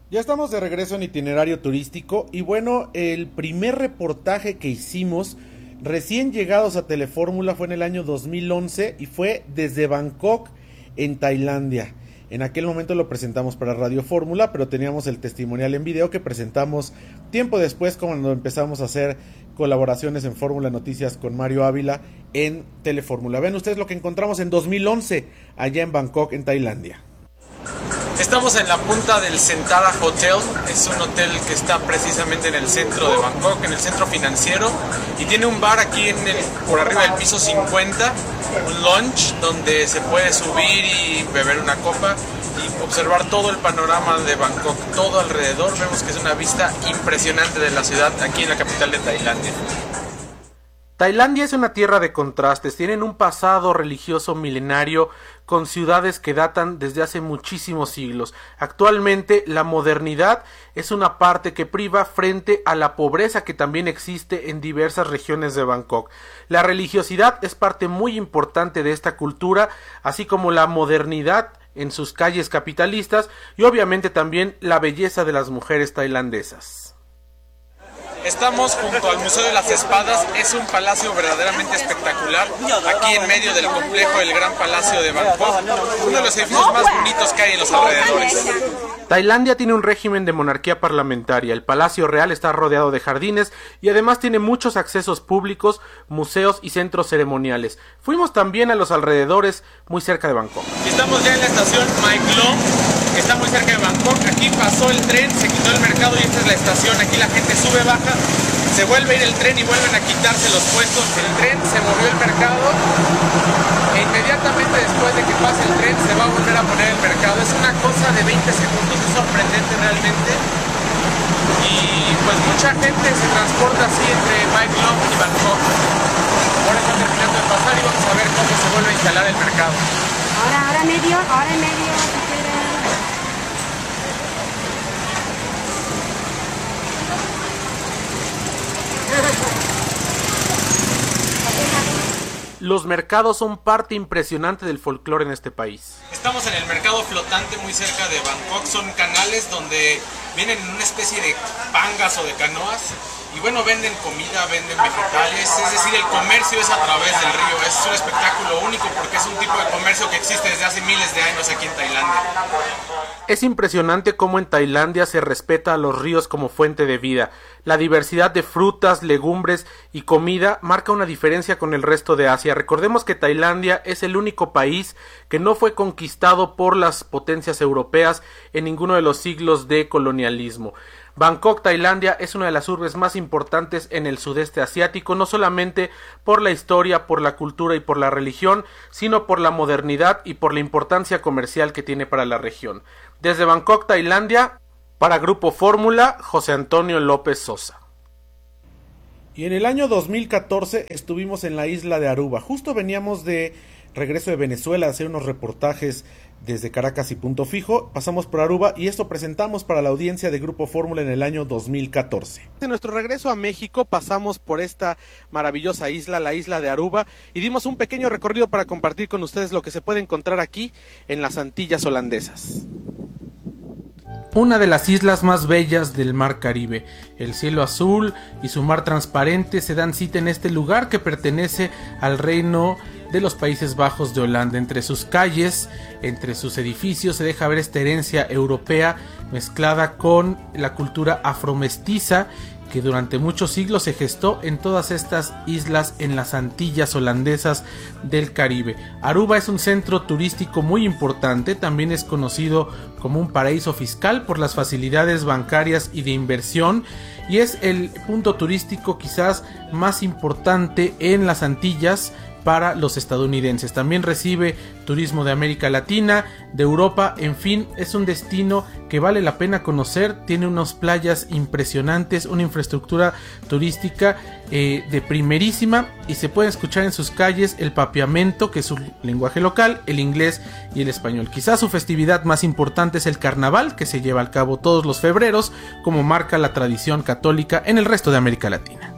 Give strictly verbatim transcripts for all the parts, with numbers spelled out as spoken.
Ya estamos de regreso en Itinerario Turístico y bueno, el primer reportaje que hicimos recién llegados a Telefórmula fue en el año dos mil once y fue desde Bangkok en Tailandia. En aquel momento lo presentamos para Radio Fórmula, pero teníamos el testimonial en video que presentamos tiempo después cuando empezamos a hacer colaboraciones en Fórmula Noticias con Mario Ávila en Telefórmula. Ven ustedes lo que encontramos en dos mil once allá en Bangkok en Tailandia. Estamos en la punta del Centara Hotel, es un hotel que está precisamente en el centro de Bangkok, en el centro financiero, y tiene un bar aquí en el, por arriba del piso cincuenta, un lounge donde se puede subir y beber una copa y observar todo el panorama de Bangkok, todo alrededor. Vemos que es una vista impresionante de la ciudad aquí en la capital de Tailandia. Tailandia es una tierra de contrastes, tienen un pasado religioso milenario con ciudades que datan desde hace muchísimos siglos. Actualmente la modernidad es una parte que priva frente a la pobreza que también existe en diversas regiones de Bangkok. La religiosidad es parte muy importante de esta cultura, así como la modernidad en sus calles capitalistas y obviamente también la belleza de las mujeres tailandesas. Estamos junto al Museo de las Espadas, es un palacio verdaderamente espectacular, aquí en medio del complejo del Gran Palacio de Bangkok, uno de los edificios más bonitos que hay en los alrededores. Tailandia tiene un régimen de monarquía parlamentaria, el Palacio Real está rodeado de jardines y además tiene muchos accesos públicos, museos y centros ceremoniales. Fuimos también a los alrededores, muy cerca de Bangkok. Estamos ya en la estación Mae Klong, que está muy cerca de Bangkok. Aquí pasó el tren, se quitó el mercado y esta es la estación. Aquí la gente sube, baja, se vuelve a ir el tren y vuelven a quitarse los puestos. El tren, se movió el mercado e inmediatamente después de que pase el tren se va a volver a poner el mercado. Es una cosa de veinte segundos, es sorprendente realmente. Y pues mucha gente se transporta así entre Mae Klong y Bangkok. Ahora está terminando de pasar y vamos a ver cómo se vuelve a instalar el mercado. Ahora, ahora medio, ahora medio, si quieren. Los mercados son parte impresionante del folclore en este país. Estamos en el mercado flotante muy cerca de Bangkok, son canales donde vienen en una especie de pangas o de canoas y bueno, venden comida, venden vegetales, es decir, el comercio es a través del río, es un espectáculo único porque es un tipo de comercio que existe desde hace miles de años aquí en Tailandia. Es impresionante cómo en Tailandia se respeta a los ríos como fuente de vida. La diversidad de frutas, legumbres y comida marca una diferencia con el resto de Asia. Recordemos que Tailandia es el único país que no fue conquistado por las potencias europeas en ninguno de los siglos de colonialismo. Bangkok, Tailandia, es una de las urbes más importantes en el sudeste asiático, no solamente por la historia, por la cultura y por la religión, sino por la modernidad y por la importancia comercial que tiene para la región. Desde Bangkok, Tailandia, para Grupo Fórmula, José Antonio López Sosa. Y en el año dos mil catorce estuvimos en la isla de Aruba. Justo veníamos de regreso de Venezuela a hacer unos reportajes desde Caracas y Punto Fijo. Pasamos por Aruba y esto presentamos para la audiencia de Grupo Fórmula en el año dos mil catorce. En nuestro regreso a México pasamos por esta maravillosa isla, la isla de Aruba, y dimos un pequeño recorrido para compartir con ustedes lo que se puede encontrar aquí en las Antillas holandesas. Una de las islas más bellas del mar Caribe. El cielo azul y su mar transparente se dan cita en este lugar que pertenece al reino de los Países Bajos de Holanda. Entre sus calles, entre sus edificios se deja ver esta herencia europea mezclada con la cultura afromestiza que durante muchos siglos se gestó en todas estas islas en las Antillas holandesas del Caribe. Aruba es un centro turístico muy importante, también es conocido como un paraíso fiscal por las facilidades bancarias y de inversión, y es el punto turístico quizás más importante en las Antillas para los estadounidenses. También recibe turismo de América Latina, de Europa, en fin, es un destino que vale la pena conocer, tiene unas playas impresionantes, una infraestructura turística eh, de primerísima, y se puede escuchar en sus calles el papiamento, que es su lenguaje local, el inglés y el español. Quizás su festividad más importante es el carnaval, que se lleva a cabo todos los febreros, como marca la tradición católica en el resto de América Latina.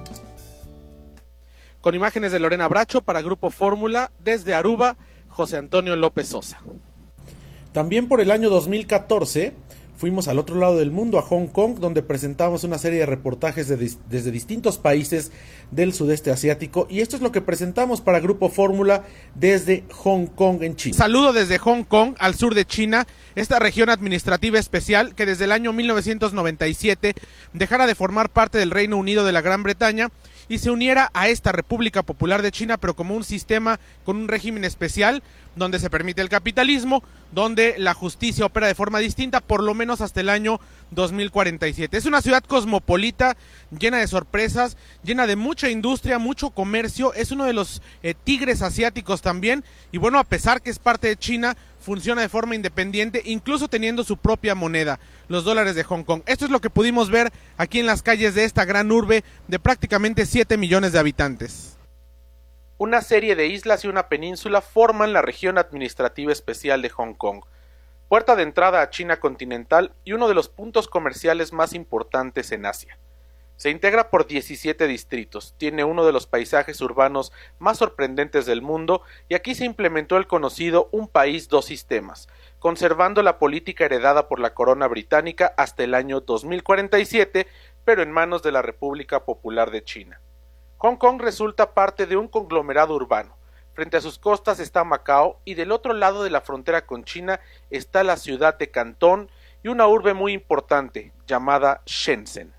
Con imágenes de Lorena Bracho para Grupo Fórmula, desde Aruba, José Antonio López Sosa. También por el año dos mil catorce fuimos al otro lado del mundo, a Hong Kong, donde presentamos una serie de reportajes de dis- desde distintos países del sudeste asiático, y esto es lo que presentamos para Grupo Fórmula desde Hong Kong en China. Saludo desde Hong Kong, al sur de China, esta región administrativa especial que desde el año mil novecientos noventa y siete dejara de formar parte del Reino Unido de la Gran Bretaña y se uniera a esta República Popular de China, pero como un sistema con un régimen especial, donde se permite el capitalismo, donde la justicia opera de forma distinta, por lo menos hasta el año dos mil cuarenta y siete. Es una ciudad cosmopolita, llena de sorpresas, llena de mucha industria, mucho comercio, es uno de los eh, tigres asiáticos también, y bueno, a pesar que es parte de China, funciona de forma independiente, incluso teniendo su propia moneda, los dólares de Hong Kong. Esto es lo que pudimos ver aquí en las calles de esta gran urbe de prácticamente siete millones de habitantes. Una serie de islas y una península forman la región administrativa especial de Hong Kong, puerta de entrada a China continental y uno de los puntos comerciales más importantes en Asia. Se integra por diecisiete distritos, tiene uno de los paisajes urbanos más sorprendentes del mundo y aquí se implementó el conocido un país, dos sistemas, conservando la política heredada por la corona británica hasta el año dos mil cuarenta y siete, pero en manos de la República Popular de China. Hong Kong resulta parte de un conglomerado urbano. Frente a sus costas está Macao y del otro lado de la frontera con China está la ciudad de Cantón y una urbe muy importante llamada Shenzhen.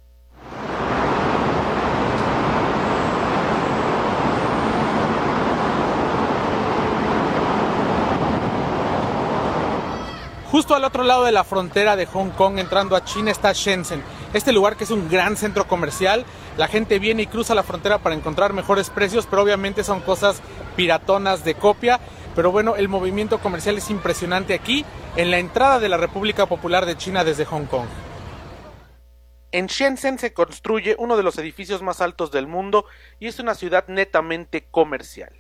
Justo al otro lado de la frontera de Hong Kong, entrando a China, está Shenzhen. Este lugar que es un gran centro comercial, la gente viene y cruza la frontera para encontrar mejores precios, pero obviamente son cosas piratonas de copia. Pero bueno, el movimiento comercial es impresionante aquí, en la entrada de la República Popular de China desde Hong Kong. En Shenzhen se construye uno de los edificios más altos del mundo y es una ciudad netamente comercial.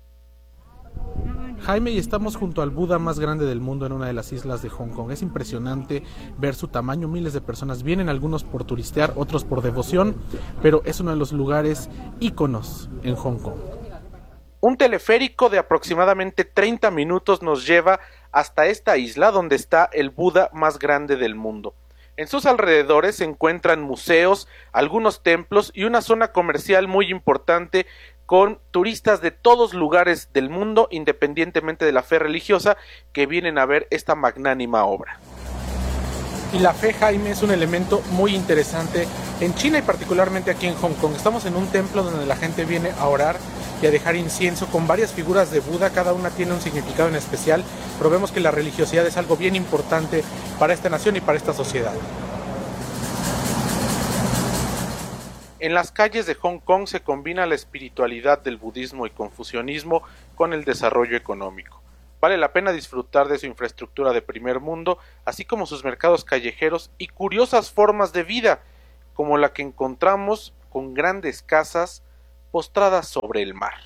Jaime, y estamos junto al Buda más grande del mundo en una de las islas de Hong Kong. Es impresionante ver su tamaño, miles de personas vienen, algunos por turistear, otros por devoción, pero es uno de los lugares íconos en Hong Kong. Un teleférico de aproximadamente treinta minutos nos lleva hasta esta isla donde está el Buda más grande del mundo. En sus alrededores se encuentran museos, algunos templos y una zona comercial muy importante con turistas de todos lugares del mundo, independientemente de la fe religiosa, que vienen a ver esta magnánima obra. Y la fe, Jaime, es un elemento muy interesante en China y particularmente aquí en Hong Kong. Estamos en un templo donde la gente viene a orar y a dejar incienso con varias figuras de Buda, cada una tiene un significado en especial, pero vemos que la religiosidad es algo bien importante para esta nación y para esta sociedad. En las calles de Hong Kong se combina la espiritualidad del budismo y confucianismo con el desarrollo económico. Vale la pena disfrutar de su infraestructura de primer mundo, así como sus mercados callejeros y curiosas formas de vida, como la que encontramos con grandes casas postradas sobre el mar.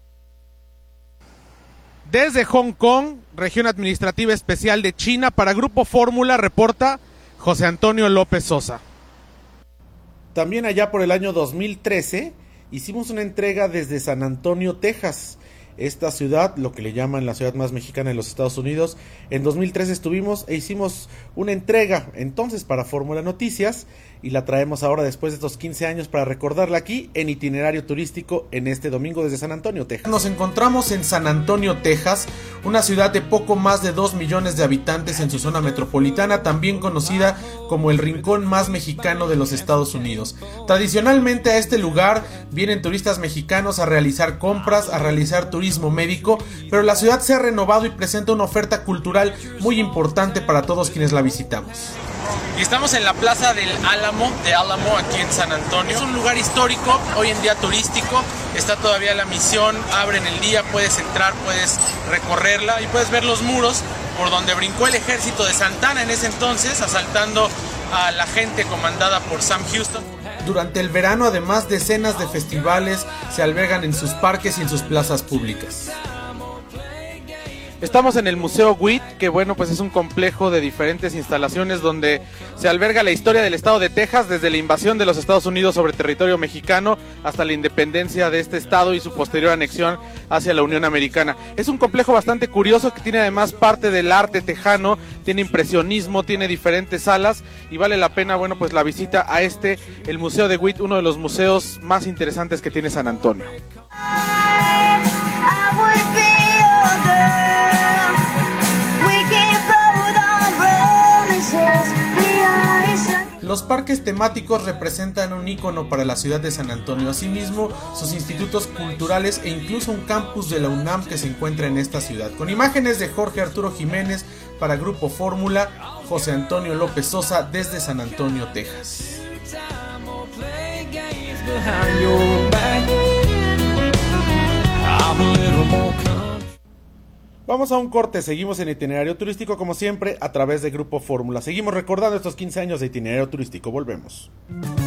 Desde Hong Kong, región administrativa especial de China, para Grupo Fórmula, reporta José Antonio López Sosa. También allá por el año dos mil trece hicimos una entrega desde San Antonio, Texas. Esta ciudad, lo que le llaman la ciudad más mexicana de los Estados Unidos, en dos mil trece estuvimos e hicimos una entrega entonces para Fórmula Noticias y la traemos ahora después de estos quince años para recordarla aquí en Itinerario Turístico en este domingo desde San Antonio, Texas. Nos encontramos en San Antonio, Texas, una ciudad de poco más de dos millones de habitantes en su zona metropolitana, también conocida como el rincón más mexicano de los Estados Unidos. Tradicionalmente a este lugar vienen turistas mexicanos a realizar compras, a realizar turismo médico, pero la ciudad se ha renovado y presenta una oferta cultural muy importante para todos quienes la visitamos. Y estamos en la plaza del Álamo, de Álamo, aquí en San Antonio. Es un lugar histórico, hoy en día turístico, está todavía la misión, abren el día, puedes entrar, puedes recorrerla y puedes ver los muros por donde brincó el ejército de Santana en ese entonces, asaltando a la gente comandada por Sam Houston. Durante el verano, además, decenas de festivales se albergan en sus parques y en sus plazas públicas. Estamos en el Museo WIT, que bueno, pues es un complejo de diferentes instalaciones donde se alberga la historia del estado de Texas, desde la invasión de los Estados Unidos sobre territorio mexicano hasta la independencia de este estado y su posterior anexión hacia la Unión Americana. Es un complejo bastante curioso que tiene además parte del arte tejano, tiene impresionismo, tiene diferentes salas y vale la pena, bueno, pues la visita a este, el Museo de WIT, uno de los museos más interesantes que tiene San Antonio. Los parques temáticos representan un ícono para la ciudad de San Antonio. Asimismo, sus institutos culturales e incluso un campus de la UNAM que se encuentra en esta ciudad. Con imágenes de Jorge Arturo Jiménez para Grupo Fórmula, José Antonio López Sosa desde San Antonio, Texas. Vamos a un corte, seguimos en Itinerario Turístico como siempre a través de Grupo Fórmula. Seguimos recordando estos quince años de Itinerario Turístico, volvemos.